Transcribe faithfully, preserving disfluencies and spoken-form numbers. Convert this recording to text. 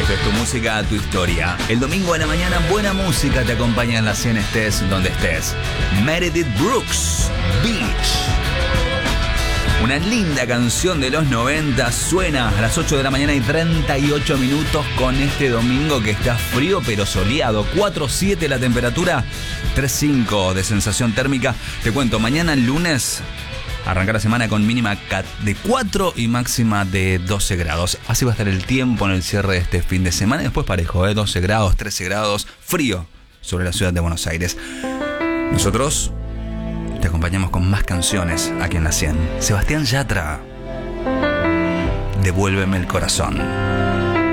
Esto es Tu Música, Tu Historia. El domingo a la mañana, buena música te acompaña en la cien, estés donde estés. Meredith Brooks, Beach. Una linda canción de los noventa suena a las ocho de la mañana y treinta y ocho minutos con este domingo que está frío pero soleado. cuatro siete la temperatura, tres cinco de sensación térmica. Te cuento, mañana el lunes arrancar la semana con mínima de cuatro y máxima de doce grados. Así va a estar el tiempo en el cierre de este fin de semana. Y después parejo, ¿eh? doce grados, trece grados, frío sobre la ciudad de Buenos Aires. Nosotros te acompañamos con más canciones aquí en la cien. Sebastián Yatra, Devuélveme el corazón.